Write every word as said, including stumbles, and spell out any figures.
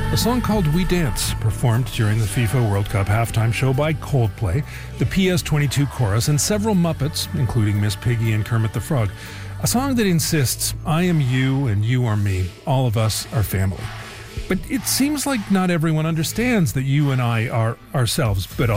A song called We Dance, performed during the FIFA World Cup halftime show by Coldplay, the P S twenty-two chorus, and several Muppets, including Miss Piggy and Kermit the Frog. A song that insists, I am you and you are me. All of us are family. But it seems like not everyone understands that you and I are ourselves, but